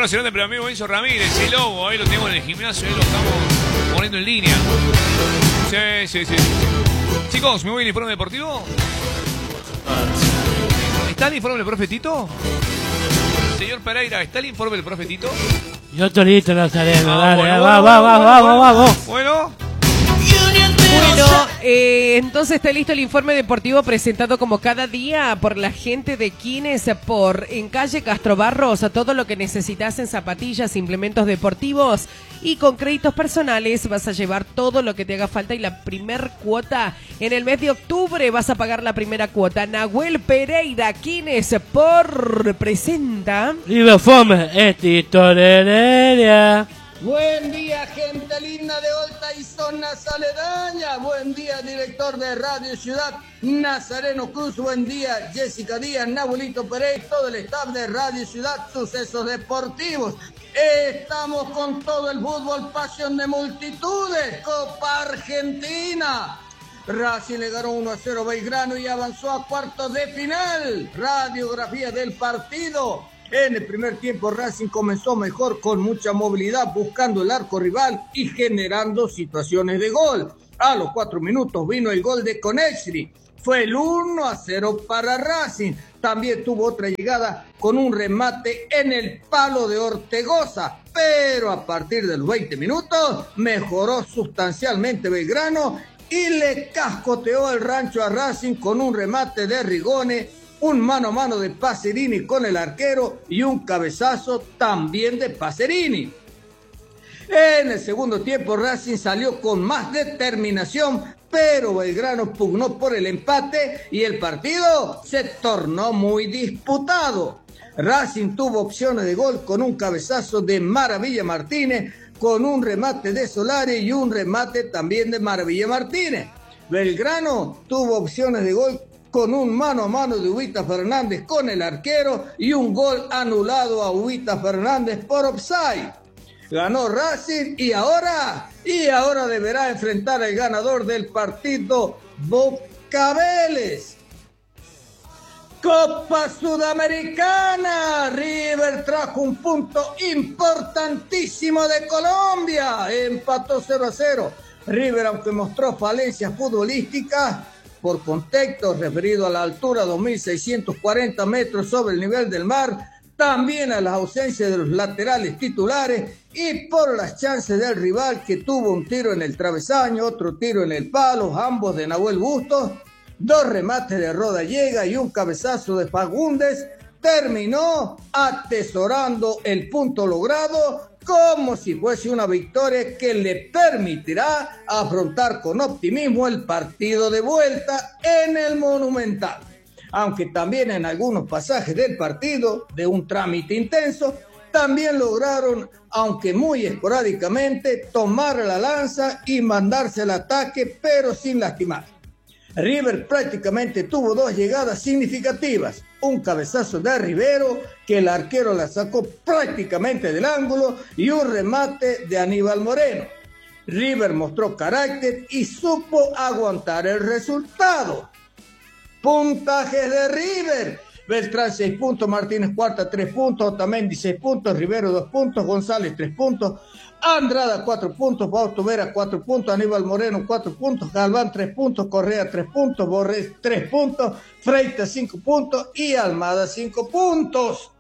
abrazo grande para mi amigo Enzo Ramírez, el lobo, ahí lo tenemos en el gimnasio, ahí lo estamos poniendo en línea. Sí. Chicos, ¿me voy al informe deportivo? ¿Está el informe del profe Tito? Señor Pereira, ¿está el informe del profe Tito? Yo estoy listo, Nazareno, dale, bueno, vamos. Bueno, entonces está listo el informe deportivo presentado como cada día por la gente de Quines en calle Castro Barros. A todo lo que necesitas en zapatillas, implementos deportivos y con créditos personales vas a llevar todo lo que te haga falta y la primer cuota en el mes de octubre vas a pagar la primera cuota. Nahuel Pereira Quines presenta River Fome, historia. Buen día, gente linda de Olta y zonas aledañas. Buen día, director de Radio Ciudad, Nazareno Cruz. Buen día, Jessica Díaz, Nahuelito Pérez, todo el staff de Radio Ciudad, Sucesos Deportivos. Estamos con todo el fútbol, pasión de multitudes, Copa Argentina. Racing le ganó 1-0 a Belgrano y avanzó a cuartos de final. Radiografía del partido. En el primer tiempo Racing comenzó mejor con mucha movilidad buscando el arco rival y generando situaciones de gol. A los 4 minutos vino el gol de Conexri. Fue el 1-0 para Racing. También tuvo otra llegada con un remate en el palo de Ortegoza. Pero a partir de los 20 minutos mejoró sustancialmente Belgrano y le cascoteó el rancho a Racing con un remate de Rigone, un mano a mano de Pacerini con el arquero y un cabezazo también de Pacerini. En el segundo tiempo Racing salió con más determinación, pero Belgrano pugnó por el empate y el partido se tornó muy disputado. Racing tuvo opciones de gol con un cabezazo de Maravilla Martínez, con un remate de Solari y un remate también de Maravilla Martínez. Belgrano tuvo opciones de gol con un mano a mano de Ubita Fernández con el arquero y un gol anulado a Ubita Fernández por offside. Ganó Racing y ahora deberá enfrentar al ganador del partido, Boca Vélez. Copa Sudamericana, River trajo un punto importantísimo de Colombia, empató 0-0. River, aunque mostró falencias futbolísticas, por contexto referido a la altura 2.640 metros sobre el nivel del mar, también a las ausencias de los laterales titulares y por las chances del rival que tuvo un tiro en el travesaño, otro tiro en el palo, ambos de Nahuel Bustos, 2 remates de Rodallega y un cabezazo de Fagundes, terminó atesorando el punto logrado como si fuese una victoria que le permitirá afrontar con optimismo el partido de vuelta en el Monumental. Aunque también en algunos pasajes del partido, de un trámite intenso, también lograron, aunque muy esporádicamente, tomar la lanza y mandarse al ataque, pero sin lastimar. River prácticamente tuvo 2 llegadas significativas, un cabezazo de Rivero que el arquero la sacó prácticamente del ángulo y un remate de Aníbal Moreno. River mostró carácter y supo aguantar el resultado. Puntajes de River: Beltrán 6 puntos, Martínez Cuarta 3 puntos, Otamendi 6 puntos, Rivero 2 puntos, González 3 puntos, Andrada 4 puntos, Fausto Vera 4 puntos, Aníbal Moreno 4 puntos, Galván 3 puntos, Correa 3 puntos, Borrés 3 puntos, Freitas 5 puntos y Almada 5 puntos.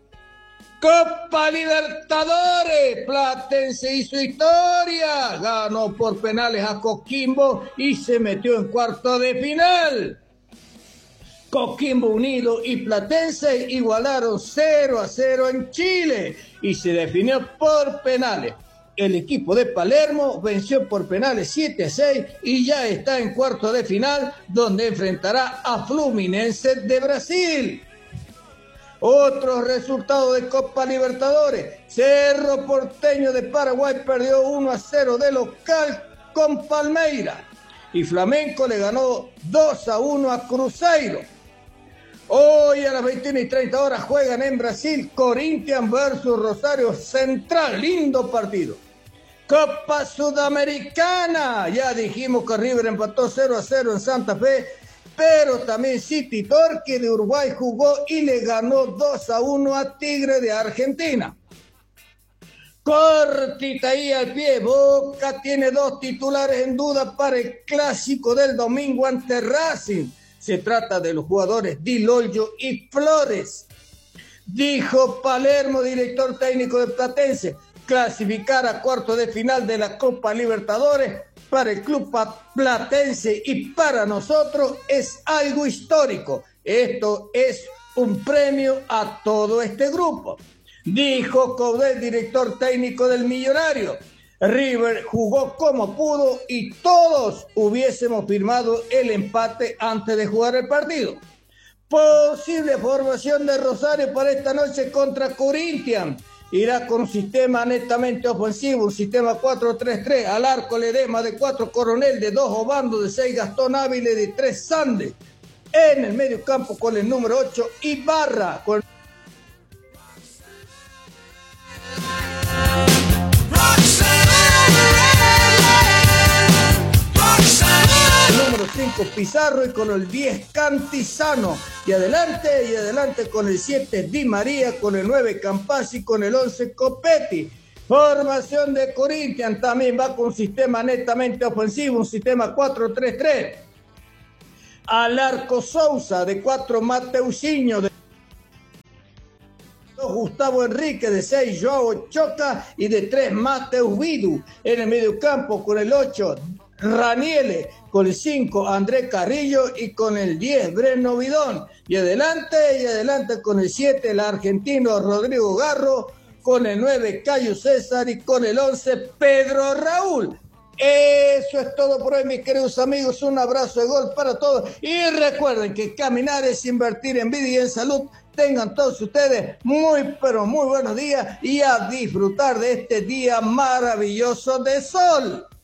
Copa Libertadores, Platense hizo historia, ganó por penales a Coquimbo y se metió en cuarto de final. Coquimbo Unido y Platense igualaron 0-0 en Chile y se definió por penales. El equipo de Palermo venció por penales 7-6 y ya está en cuarto de final, donde enfrentará a Fluminense de Brasil. Otros resultados de Copa Libertadores: Cerro Porteño de Paraguay perdió 1-0 de local con Palmeiras y Flamengo le ganó 2-1 a Cruzeiro. Hoy a las 21:30 juegan en Brasil Corinthians versus Rosario Central. Lindo partido. Copa Sudamericana. Ya dijimos que River empató 0-0 en Santa Fe, pero también City Torque de Uruguay jugó y le ganó 2-1 a Tigre de Argentina. Cortita ahí al pie, Boca tiene 2 titulares en duda para el clásico del domingo ante Racing. Se trata de los jugadores Di Loglio y Flores. Dijo Palermo, director técnico de Platense, clasificar a cuartos de final de la Copa Libertadores para el club platense y para nosotros es algo histórico. Esto es un premio a todo este grupo. Dijo Coudet, director técnico del Millonario. River jugó como pudo y todos hubiésemos firmado el empate antes de jugar el partido. Posible formación de Rosario para esta noche contra Corinthians. Irá con un sistema netamente ofensivo, un sistema 4-3-3. Al arco Ledesma, de 4 Coronel, de 2 Obando, de 6 Gastón Ávila, de 3 Sande. En el medio campo con el número 8 Ibarra. Con el número 5 Pizarro y con el 10 Cantizano. Y adelante con el 7 Di María, con el 9 Campazzi, con el 11 Copetti. Formación de Corinthians también va con un sistema netamente ofensivo, un sistema 4-3-3. Al arco Sousa, de 4 Mateusinho, de 2 Gustavo Enrique, de 6 Joao Choca y de 3 Mateus Vidu. En el mediocampo con el 8 Raniele, con el 5 André Carrillo y con el 10 Breno Vidón. Y adelante con el 7 el argentino Rodrigo Garro, con el 9 Cayo César y con el 11 Pedro Raúl. Eso es todo por hoy, mis queridos amigos. Un abrazo de gol para todos. Y recuerden que caminar es invertir en vida y en salud. Tengan todos ustedes muy, pero muy buenos días y a disfrutar de este día maravilloso de sol.